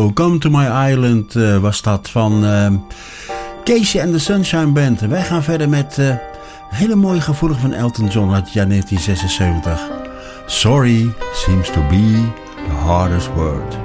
Hello, Come to My Island was dat van Casey and the Sunshine Band. Wij gaan verder met een hele mooie gevoelige van Elton John uit het jaar 1976. Sorry seems to be the hardest word.